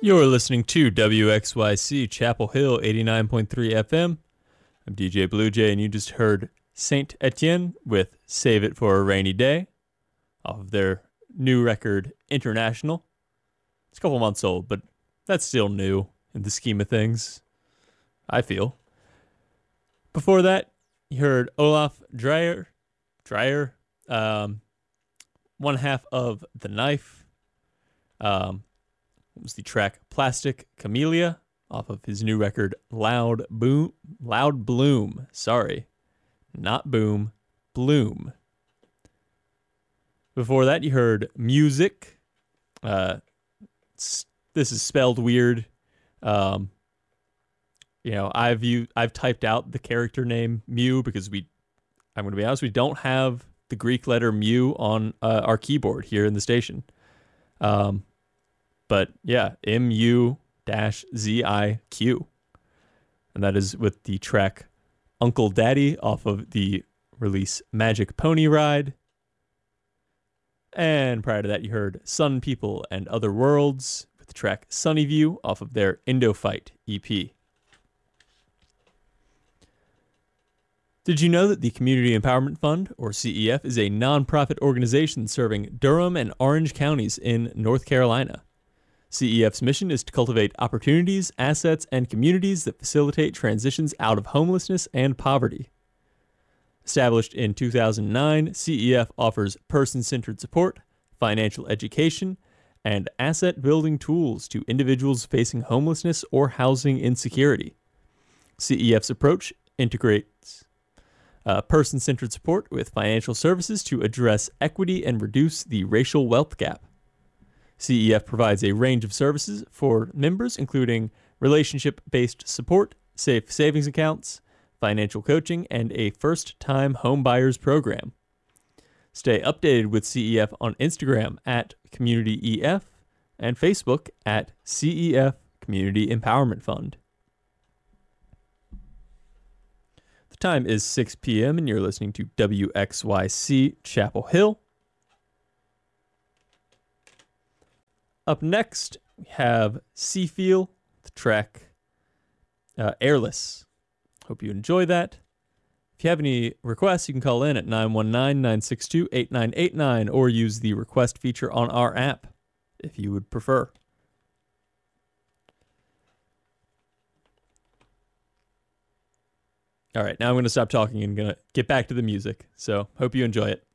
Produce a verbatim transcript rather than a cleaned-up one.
You're listening to W X Y C Chapel Hill eighty-nine point three F M. I'm D J Blue Jay, and you just heard Saint Etienne with Save It for a Rainy Day off of their new record, International. It's a couple months old, but that's still new in the scheme of things, I feel. Before that, you heard Olaf Dreyer, Dreyer, um, one half of The Knife. Um, it was the track Plastic Camellia off of his new record Loud Boom, Loud Bloom. Sorry, not Boom, Bloom. Before that, you heard Music. Uh, this is spelled weird. Um, you know, I've you I've typed out the character name Mew because we, I'm going to be honest, we don't have the Greek letter mu on uh, our keyboard here in the station. Um, but yeah, M U Z I Q. And that is with the track Uncle Daddy off of the release Magic Pony Ride. And prior to that, you heard Sun People and Other Worlds with the track Sunny View off of their Indo-Fight E P. Did you know that the Community Empowerment Fund, or C E F, is a nonprofit organization serving Durham and Orange counties in North Carolina? C E F's mission is to cultivate opportunities, assets, and communities that facilitate transitions out of homelessness and poverty. Established in two thousand nine, C E F offers person-centered support, financial education, and asset-building tools to individuals facing homelessness or housing insecurity. C E F's approach integrates uh, person-centered support with financial services to address equity and reduce the racial wealth gap. C E F provides a range of services for members, including relationship-based support, safe savings accounts, financial coaching, and a first-time home buyers program. Stay updated with C E F on Instagram at CommunityEF and Facebook at C E F Community Empowerment Fund. The time is six p.m. and you're listening to W X Y C Chapel Hill. Up next, we have Seafeel, the track uh, Airless. Hope you enjoy that. If you have any requests, you can call in at nine one nine, nine six two, eight nine eight nine or use the request feature on our app if you would prefer. All right, now I'm going to stop talking and going to get back to the music. So, hope you enjoy it.